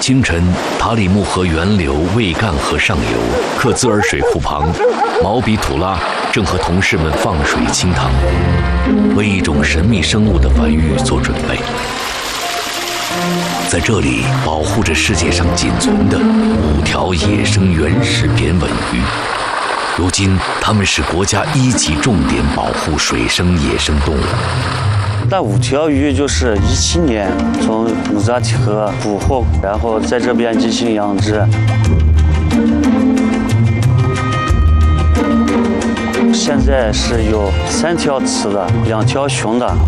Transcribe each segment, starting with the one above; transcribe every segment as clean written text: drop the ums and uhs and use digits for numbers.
清晨，塔里木河源流魏干河上游克孜尔水库旁，毛比图拉正和同事们放水清塘，为一种神秘生物的繁育做准备。在这里，保护着世界上仅存的5条野生原始扁吻鱼。如今，它们是国家1级重点保护水生野生动物。 那5条鱼就是17年从努扎提河捕获，然后在这边进行养殖。现在是有3条雌的，2条雄的。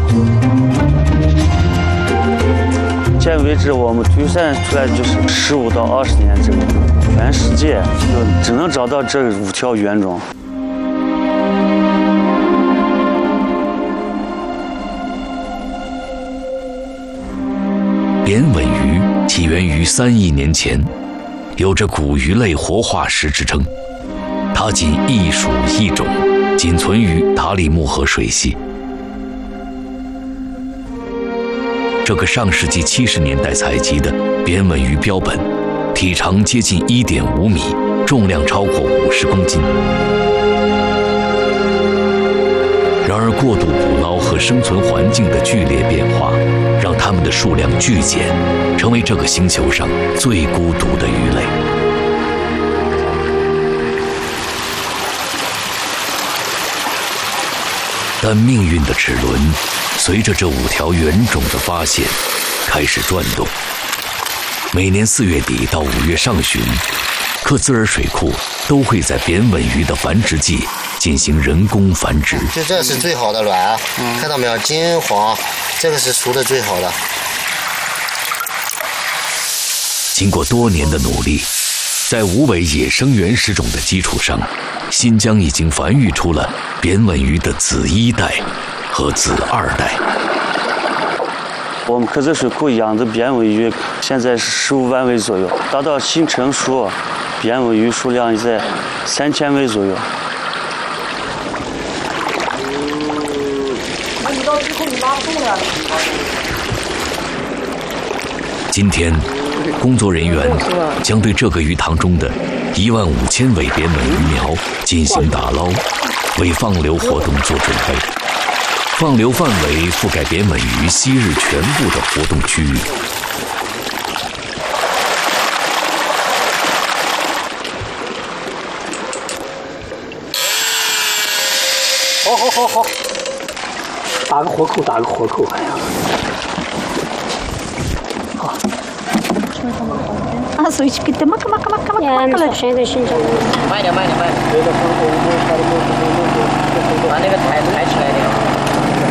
现在为止，我们推算出来就是15到20年这个，全世界就只能找到这5条原种。 扁吻鱼起源于3亿年前，有着古鱼类活化石之称。它仅一属一种，仅存于塔里木河水系。这个上世纪70年代采集的扁吻鱼标本，体长接近1.5米，重量超过50公斤。然而，过度捕捞和生存环境的剧烈变化，让它们的数量剧减，成为这个星球上最孤独的鱼类。但命运的齿轮，随着这5条原种的发现，开始转动。每年4月底到5月上旬，克孜尔水库都会在扁吻鱼的繁殖季进行人工繁殖。 就这是最好的卵，看到没有？金黄，这个是熟的最好的。 经过多年的努力，在无尾野生原始种的基础上，新疆已经繁育出了扁吻鱼的子1代和子2代。 我们克孜水库养的扁吻鱼现在是15万尾左右，达到新成熟，扁吻鱼数量在3000尾左右。 那你到最后你拉不动了。 今天，工作人员将对这个鱼塘中的15000尾扁吻鱼苗进行打捞，为放流活动做准备。放流范围覆盖扁吻鱼昔日全部的活动区域。 好，打个活扣，哎呀，好。 啊，所以给它嘛， 慢点。把那个抬